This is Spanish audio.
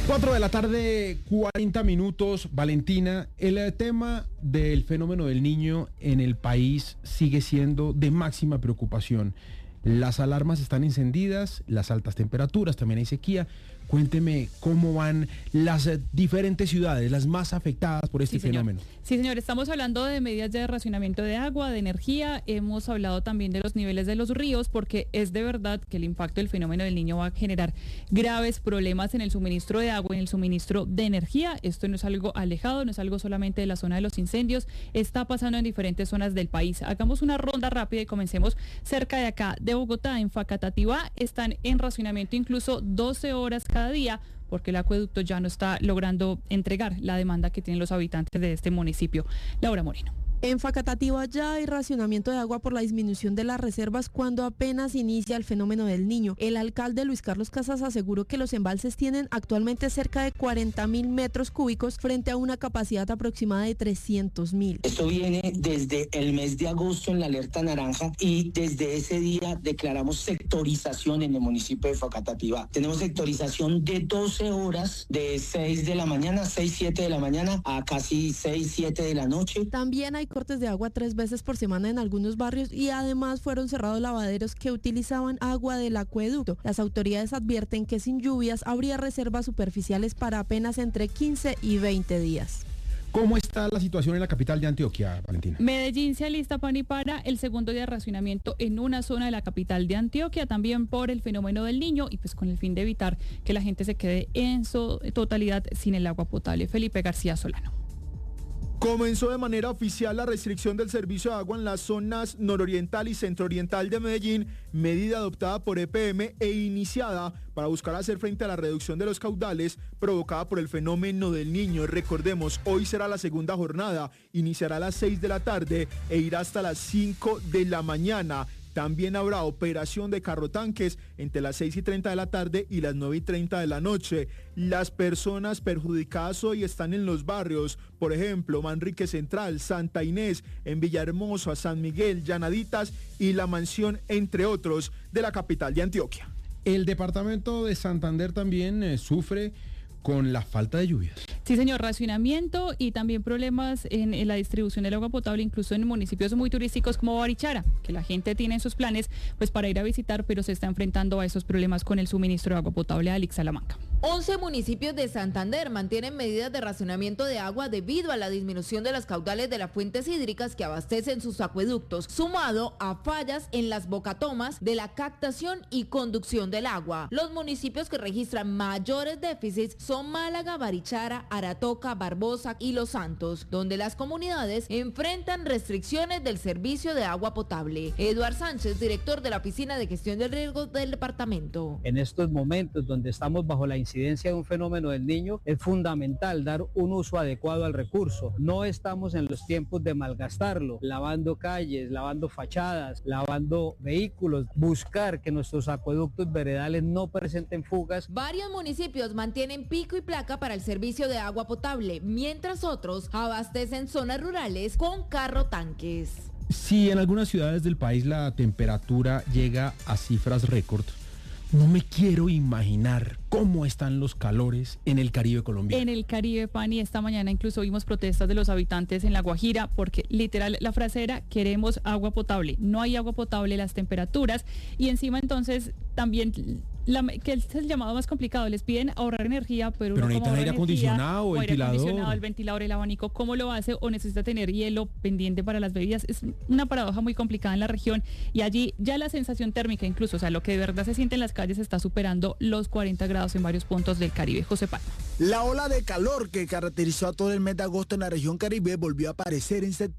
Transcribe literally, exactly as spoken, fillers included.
cuatro de la tarde, cuarenta minutos. Valentina, el tema del fenómeno del Niño en el país sigue siendo de máxima preocupación. Las alarmas están encendidas, las altas temperaturas, también hay sequía. Cuénteme cómo van las eh, diferentes ciudades, las más afectadas por este sí, señor. fenómeno. Sí, señor, estamos hablando de medidas de racionamiento de agua, de energía, hemos hablado también de los niveles de los ríos, porque es de verdad que el impacto del fenómeno del Niño va a generar graves problemas en el suministro de agua, en el suministro de energía. Esto no es algo alejado, no es algo solamente de la zona de los incendios, está pasando en diferentes zonas del país. Hagamos una ronda rápida y comencemos cerca de acá, de Bogotá, en Facatativá, están en racionamiento incluso doce horas cada día, porque el acueducto ya no está logrando entregar la demanda que tienen los habitantes de este municipio. Laura Moreno. En Facatativá ya hay racionamiento de agua por la disminución de las reservas cuando apenas inicia el fenómeno del Niño. El alcalde Luis Carlos Casas aseguró que los embalses tienen actualmente cerca de cuarenta mil metros cúbicos frente a una capacidad aproximada de trescientos mil. Esto viene desde el mes de agosto en la alerta naranja y desde ese día declaramos sectorización en el municipio de Facatativá. Tenemos sectorización de doce horas, de seis de la mañana, seis, siete de la mañana a casi seis, siete de la noche. También hay cortes de agua tres veces por semana en algunos barrios y además fueron cerrados lavaderos que utilizaban agua del acueducto. Las autoridades advierten que sin lluvias habría reservas superficiales para apenas entre quince y veinte días. ¿Cómo está la situación en la capital de Antioquia, Valentina? Medellín se alista, Pani, para el segundo día de racionamiento en una zona de la capital de Antioquia, también por el fenómeno del Niño y pues con el fin de evitar que la gente se quede en su totalidad sin el agua potable. Felipe García Solano. Comenzó de manera oficial la restricción del servicio de agua en las zonas nororiental y centrooriental de Medellín, medida adoptada por E P M e iniciada para buscar hacer frente a la reducción de los caudales provocada por el fenómeno del Niño. Recordemos, hoy será la segunda jornada, iniciará a las seis de la tarde e irá hasta las cinco de la mañana. También habrá operación de carrotanques entre las seis y treinta de la tarde y las nueve y treinta de la noche. Las personas perjudicadas hoy están en los barrios, por ejemplo, Manrique Central, Santa Inés, en Villahermosa, San Miguel, Llanaditas y La Mansión, entre otros, de la capital de Antioquia. El departamento de Santander también eh, sufre con la falta de lluvias. Sí, señor, racionamiento y también problemas en, en la distribución del agua potable, incluso en municipios muy turísticos como Barichara, que la gente tiene en sus planes pues para ir a visitar, pero se está enfrentando a esos problemas con el suministro de agua potable a Alix Salamanca. once municipios de Santander mantienen medidas de racionamiento de agua debido a la disminución de las caudales de las fuentes hídricas que abastecen sus acueductos, sumado a fallas en las bocatomas de la captación y conducción del agua. Los municipios que registran mayores déficits son Málaga, Barichara, Aratoca, Barbosa y Los Santos, donde las comunidades enfrentan restricciones del servicio de agua potable. Eduard Sánchez, director de la Oficina de Gestión del Riesgo del departamento. En estos momentos donde estamos bajo la incidencia de un fenómeno del Niño, es fundamental dar un uso adecuado al recurso. No estamos en los tiempos de malgastarlo, lavando calles, lavando fachadas, lavando vehículos, buscar que nuestros acueductos veredales no presenten fugas. Varios municipios mantienen pico y placa para el servicio de agua potable, mientras otros abastecen zonas rurales con carro tanques. Si en algunas ciudades del país la temperatura llega a cifras récord, no me quiero imaginar cómo están los calores en el Caribe colombiano. En el Caribe, Pani, esta mañana incluso vimos protestas de los habitantes en La Guajira, porque literal la frase era: queremos agua potable. No hay agua potable, las temperaturas, y encima entonces también, la, que es el llamado más complicado, les piden ahorrar energía, pero, pero uno necesitan aire acondicionado o ventilador. Aire acondicionado, el ventilador, el abanico, ¿cómo lo hace? O necesita tener hielo pendiente para las bebidas. Es una paradoja muy complicada en la región, y allí ya la sensación térmica incluso, o sea, lo que de verdad se siente en las calles está superando los cuarenta grados en varios puntos del Caribe. José Palma. La ola de calor que caracterizó a todo el mes de agosto en la región Caribe volvió a aparecer en septiembre.